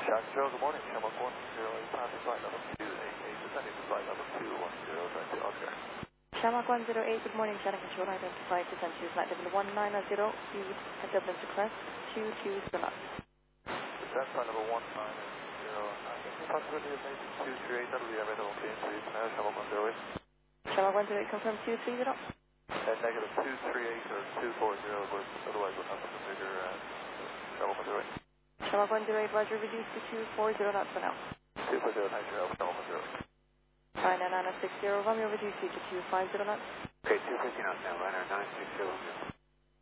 Shock Control, good morning. Shamrock 108, passing flight level 288, descending to flight level 210, to Oscar. Shamrock 108, good morning. Shannon Control, identified descent to flight level 190, speed at Dublin to crest, 220 knots. Descent flight level 190, possibility of maybe 238, that'll be available clean speed now, Shamrock 108. Shamrock 108, confirm 230 knots. Negative 238 or 240, but otherwise we'll have to configure Shamrock 108. Shamrock 108, Roger, reduced to 240 knots for now. 240, thank you, Shamrock 108. Ryanair 960, Romeo, reduced to 250 knots. Okay, 250 knots now, Ryanair 960.